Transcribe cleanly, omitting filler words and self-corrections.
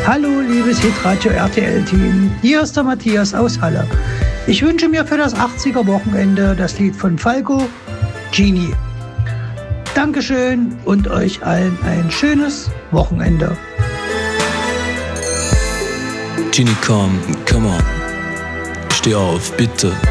Hallo, liebes Hitradio RTL-Team. Hier ist der Matthias aus Halle. Ich wünsche mir für das 80er-Wochenende das Lied von Falco, Genie. Dankeschön und euch allen ein schönes Wochenende. Genie, come on. Steh auf, bitte.